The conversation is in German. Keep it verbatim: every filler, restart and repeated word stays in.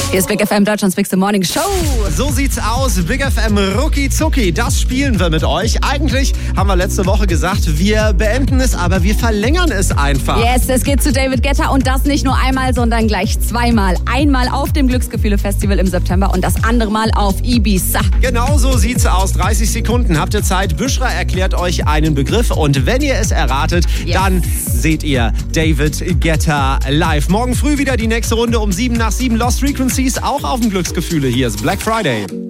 Hier ist Big F M, Deutschlands Bigste Morning Show. So sieht's aus. Big F M Rucki Zucki, das spielen wir mit euch. Eigentlich haben wir letzte Woche gesagt, wir beenden es, aber wir verlängern es einfach. Yes, es geht zu David Guetta und das nicht nur einmal, sondern gleich zweimal. Einmal auf dem Glücksgefühle-Festival im September und das andere Mal auf Ibiza. Genau so sieht's aus. dreißig Sekunden habt ihr Zeit. Büschra erklärt euch einen Begriff und wenn ihr es erratet, yes, dann seht ihr David Guetta live. Morgen früh wieder die nächste Runde um sieben nach sieben. Lost Frequencies auch auf dem Glücksgefühle. Hier ist Black Friday.